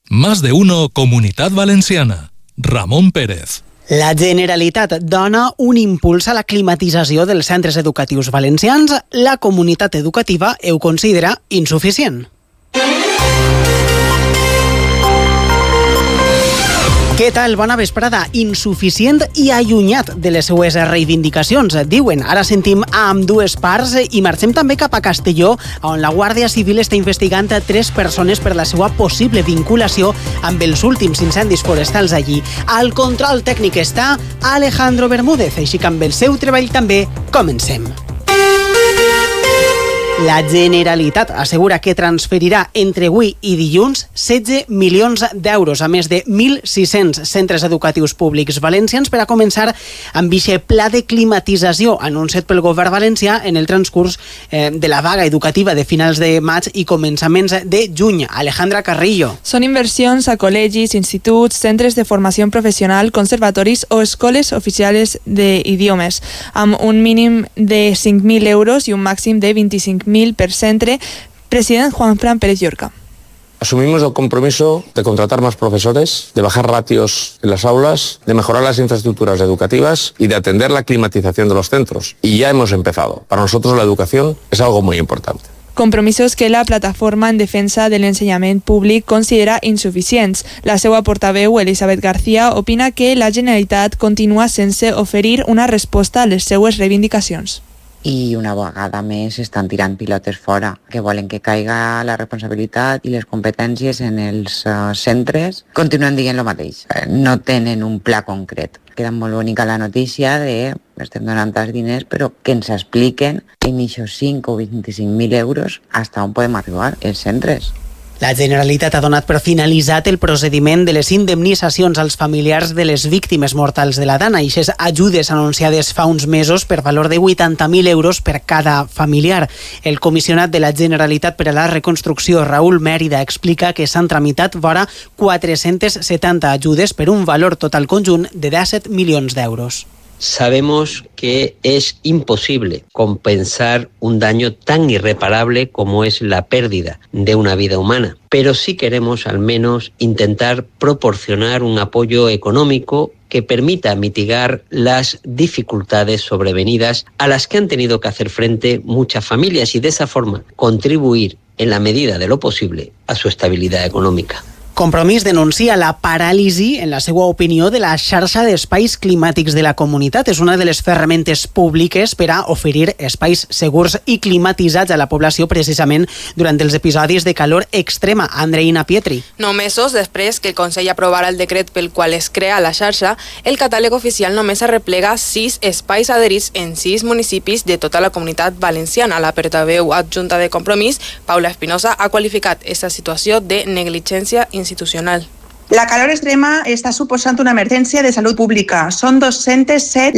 Más de uno Comunitat Valenciana. Ramon Pérez. La Generalitat dona un impuls a la climatització dels centres educatius valencians. La comunitat educativa ho considera insuficient. Què tal? Bona vesprada. Insuficient i allunyat de les seues reivindicacions, diuen. Ara sentim a ambdues parts i marxem també cap a Castelló, on la Guàrdia Civil està investigant 3 persones per la seva possible vinculació amb els últims incendis forestals allí. Al control tècnic està Alejandro Bermúdez, així que amb el seu treball també comencem. La Generalitat assegura que transferirà entre avui i dilluns 16 milions d'euros a més de 1.600 centres educatius públics valencians per a començar amb aquest pla de climatització anunciat pel govern valencià en el transcurs de la vaga educativa de finals de maig i començaments de juny. Alejandra Carrillo. Són inversions a col·legis, instituts, centres de formació professional, conservatoris o escoles oficials d'idiomes, amb un mínim de 5.000 euros i un màxim de 25.000 per centre. President Juanfran Pérez Llorca. Asumimos el compromiso de contratar más profesores, de bajar ratios en las aulas, de mejorar las infraestructuras educativas y de atender la climatización de los centros. Y ya hemos empezado. Para nosotros la educación es algo muy importante. Compromisos que la plataforma en defensa de l'ensenyament públic considera insuficients. La seva portaveu, Elisabet García, opina que la Generalitat continua sense oferir una resposta a les seues reivindicacions. I una vegada més estan tirant pilotes fora, que volen que caiga la responsabilitat i les competències en els centres. Continuen dient el mateix, no tenen un pla concret. Queda molt bonica la notícia de estem donant tants diners, però que ens expliquen en aquests 5 o 25.000 euros fins on podem arribar els centres. La Generalitat ha donat per finalitzat el procediment de les indemnitzacions als familiars de les víctimes mortals de la Dana. Ixes ajudes anunciades fa uns mesos per valor de 80.000 euros per cada familiar. El comissionat de la Generalitat per a la Reconstrucció, Raúl Mèrida, explica que s'han tramitat vora 470 ajudes per un valor total conjunt de 17 milions d'euros. Sabemos que es imposible compensar un daño tan irreparable como es la pérdida de una vida humana, pero sí queremos al menos intentar proporcionar un apoyo económico que permita mitigar las dificultades sobrevenidas a las que han tenido que hacer frente muchas familias y de esa forma contribuir en la medida de lo posible a su estabilidad económica. Compromís denuncia la paràlisi, en la seva opinió, de la xarxa d'espais climàtics de la comunitat. És una de les ferramentes públiques per a oferir espais segurs i climatitzats a la població precisament durant els episodis de calor extrema. Andreina Pietri. 9 mesos després que el Consell aprovara el decret pel qual es crea la xarxa, el catàleg oficial només arreplega 6 espais adherits en 6 municipis de tota la comunitat valenciana. La portaveu adjunta de Compromís, Paula Espinosa, ha qualificat aquesta situació de negligència institucional. La calor extrema està suposant una emergència de salut pública. Són 207